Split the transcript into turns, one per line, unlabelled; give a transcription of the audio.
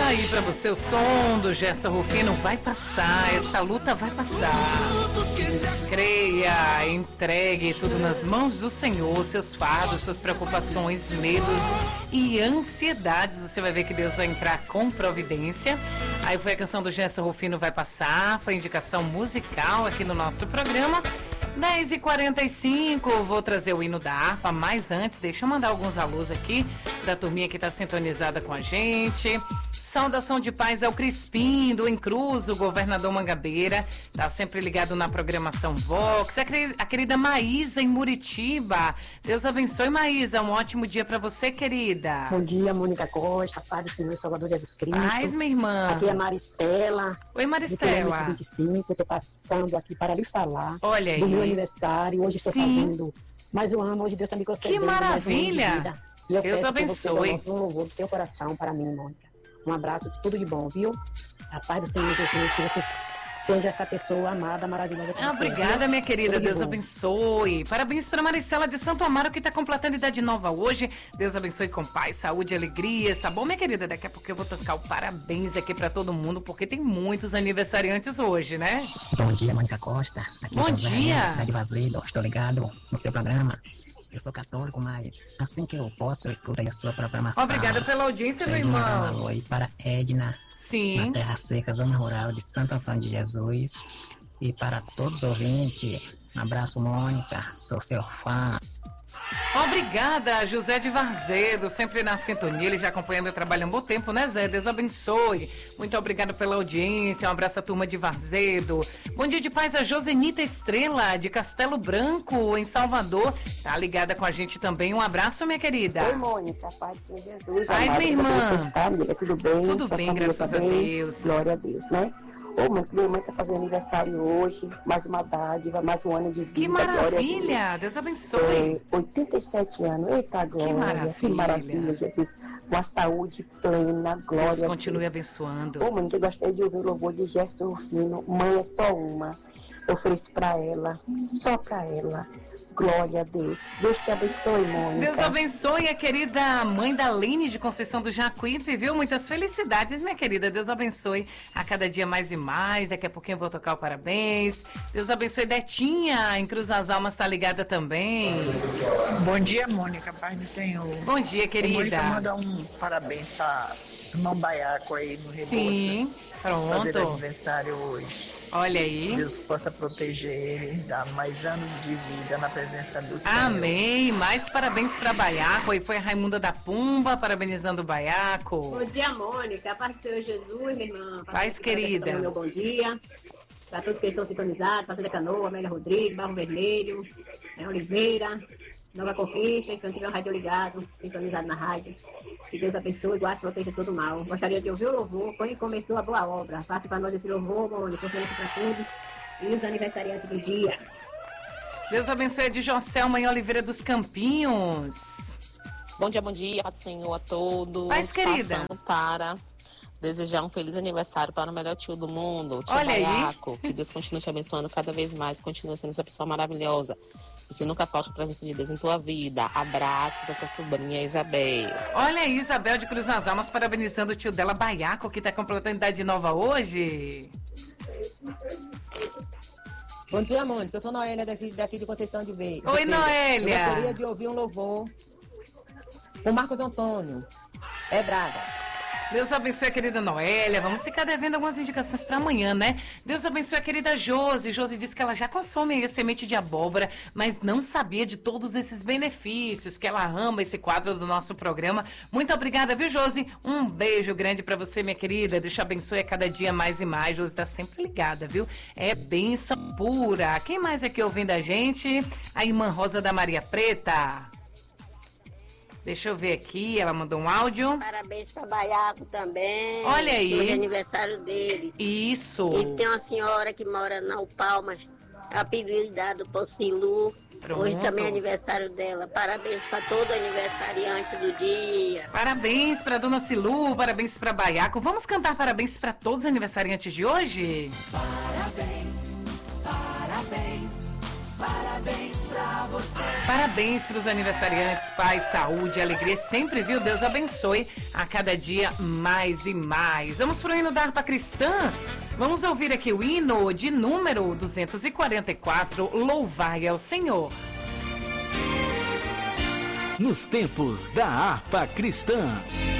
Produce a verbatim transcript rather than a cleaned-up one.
aí pra você o som do Gerson Rufino. Vai passar, essa luta vai passar. Creia, entregue tudo nas mãos do Senhor, seus fardos, suas preocupações, medos e ansiedades. Você vai ver que Deus vai entrar com providência. Aí foi a canção do Gerson Rufino, vai passar. Foi indicação musical aqui no nosso programa. dez e quarenta e cinco, vou trazer o hino da harpa, mas antes, deixa eu mandar alguns alôs aqui da turminha que está sintonizada com a gente. Saudação de paz ao Crispim, do Encruz, o governador Mangabeira, tá sempre ligado na programação Vox. A, a querida Maísa, em Muritiba. Deus abençoe, Maísa, um ótimo dia para você, querida.
Bom dia, Mônica Costa, Pai do Senhor Salvador Jesus Cristo.
Paz, minha irmã.
Aqui é Maristela.
Oi, Maristela.
vinte e cinco, eu tô passando aqui para lhe falar.
Olha aí.
Do meu aniversário. Hoje estou
Sim.
fazendo mais um ano, hoje Deus está me concedendo.
Que maravilha.
Mais um ano de vida. E eu
Deus
peço
abençoe.
Que você um louvor do teu coração para mim, Mônica. Um abraço, tudo de bom, viu? A paz do Senhor Jesus, que você seja essa pessoa amada, maravilhosa.
Ah, obrigada, minha querida. Deus
bom.
abençoe. Parabéns para Maricela de Santo Amaro, que está completando idade nova hoje. Deus abençoe com paz, saúde e alegria. Tá bom, minha querida? Daqui a pouco eu vou tocar o parabéns aqui para todo mundo, porque tem muitos aniversariantes hoje, né?
Bom dia, Mônica Costa. Aqui
Bom
é José,
dia.
cidade de Vazedo. Estou ligado no seu programa. Eu sou católico, mas assim que eu posso, eu escuto aí a sua programação.
Obrigada pela audiência, meu
Quero mandar um
irmão.
alô aí para Edna,
Sim.
na Terra Seca, Zona Rural de Santo Antônio de Jesus. E para todos os ouvintes, um abraço, Mônica, sou seu fã.
Obrigada, José de Varzedo, sempre na sintonia, ele já acompanha meu trabalho há um bom tempo, né, Zé? Deus abençoe. Muito obrigado pela audiência, um abraço à turma de Varzedo. Bom dia de paz a Josenita Estrela, de Castelo Branco, em Salvador. Tá ligada com a gente também, um abraço, minha querida.
Oi, Mônica, paz de Jesus.
Paz,
amada,
minha irmã.
como você está, amiga? Tudo bem?
Tudo
Sua
bem,
família
graças
tá
a
bem?
Deus.
Glória a Deus, né? Ô, mãe, minha mãe tá fazendo aniversário hoje, mais uma dádiva, mais um ano de vida.
Que
glória a
maravilha,
Deus.
Deus abençoe.
É, oitenta e sete anos, eita glória,
maravilha.
que maravilha, Jesus, com a saúde plena, glória
Deus
a
continue
Deus.
abençoando.
Ô, mãe, eu gostaria de ouvir o louvor de Gerson Rufino, mãe é só uma, eu ofereço pra ela, só pra ela, glória a Deus. Deus te abençoe, Mônica.
Deus abençoe a querida mãe da Aline de Conceição do Jacuípe, viu? Muitas felicidades, minha querida. Deus abençoe a cada dia mais e mais. Daqui a pouquinho eu vou tocar o parabéns. Deus abençoe Detinha, em Cruz das Almas, tá ligada também.
Bom dia, Mônica, paz do Senhor.
Bom dia, querida.
Mônica, manda um parabéns para irmão Baiaco aí no Rebouça.
Sim,
Fazer
pronto.
aniversário hoje.
Olha aí.
Deus possa proteger ele, dar mais anos de vida na presença do Senhor.
Amém. Mais parabéns para Baiaco. E foi a Raimunda da Pumba, parabenizando o Baiaco.
Bom dia, Mônica. Paz do Senhor Jesus, minha irmã.
Paz, querida.
Meu bom dia. Para todos que estão sintonizados, Fazenda Canoa, Amélia Rodrigues, Barro Vermelho, é, Oliveira, Nova Conquista, então tiver um rádio ligado, sintonizado na rádio. Que Deus abençoe, guarde e proteja todo mal. Gostaria de ouvir o louvor, quando começou a boa obra. Faça para nós esse louvor, Mônica, ofereça para todos e os aniversariantes do dia.
Deus abençoe a de Jocelma em Oliveira dos Campinhos.
Bom dia, bom dia, Paz do Senhor a todos.
Paz, querida.
Passando para desejar um feliz aniversário para o melhor tio do mundo, tio
Olha aí.
Baiaco. Que Deus continue te abençoando cada vez mais, continue sendo essa pessoa maravilhosa. E que nunca falte a presença de Deus em tua vida. Abraço da sua sobrinha Isabel.
Olha aí, Isabel de Cruz das Almas, parabenizando o tio dela, Baiaco, que tá completando idade nova hoje.
Bom dia, Mônica. Eu sou Noélia daqui, daqui de Conceição de Ve- de
Oi,
Feira.
Noélia.
Eu gostaria de ouvir um louvor com Marcos Antônio. É Braga.
Deus abençoe a querida Noélia. Vamos ficar devendo algumas indicações para amanhã, né? Deus abençoe a querida Josi. Josi disse que ela já consome a semente de abóbora, mas não sabia de todos esses benefícios, que ela ama esse quadro do nosso programa. Muito obrigada, viu, Josi? Um beijo grande para você, minha querida. Deus te abençoe a cada dia mais e mais. Josi tá sempre ligada, viu? É bênção pura. Quem mais aqui ouvindo a gente? A irmã Rosa da Maria Preta. Deixa eu ver aqui, ela mandou um áudio.
Parabéns para Baiaco também.
Olha aí.
Hoje é aniversário dele.
Isso.
E tem uma senhora que mora na Palmas, apelidado Pocilu.
Pronto.
Hoje também é aniversário dela. Parabéns para todo aniversariante do dia.
Parabéns para dona Silu, parabéns para Baiaco. Vamos cantar parabéns para todos os aniversariantes de hoje?
Parabéns, parabéns, parabéns pra
Parabéns para os aniversariantes, paz, saúde, alegria sempre, viu? Deus abençoe a cada dia mais e mais. Vamos pro hino da harpa cristã? Vamos ouvir aqui o hino de número duzentos e quarenta e quatro, Louvai ao Senhor.
Nos tempos da harpa cristã.